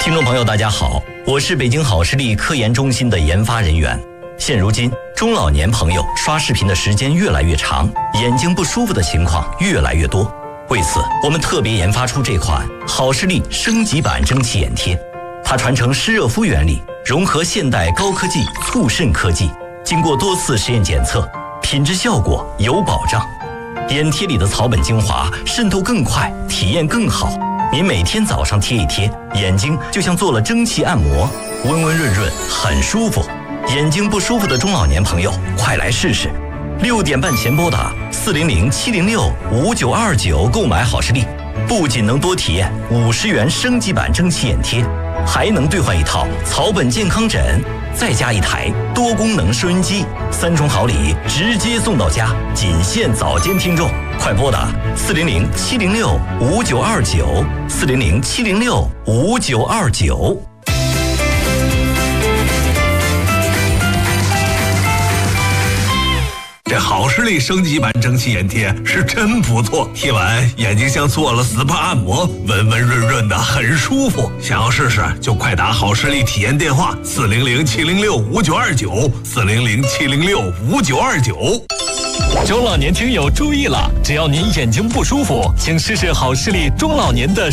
听众朋友大家好，我是北京好视力科研中心的研发人员。现如今中老年朋友刷视频的时间越来越长，眼睛不舒服的情况越来越多。为此我们特别研发出这款好视力升级版蒸汽眼贴，它传承湿热敷原理，融合现代高科技促渗科技，经过多次实验检测，品质效果有保障。眼贴里的草本精华渗透更快，体验更好。您每天早上贴一贴，眼睛就像做了蒸汽按摩，温温润润，很舒服。眼睛不舒服的中老年朋友，快来试试！6点半前拨打400-706-5929购买好视力，不仅能多体验50元升级版蒸汽眼贴，还能兑换一套草本健康枕，再加一台多功能收音机，3重好礼直接送到家，仅限早间听众。快拨打400-706-5929，400-706-5929。 这好视力升级版蒸汽眼贴是真不错，贴完眼睛像做了 SPA 按摩，温温润润的，很舒服。想要试试就快打好视力体验电话400-706-5929，400-706-5929。 中老年听友注意了，只要您眼睛不舒服，请试试好视力中老年的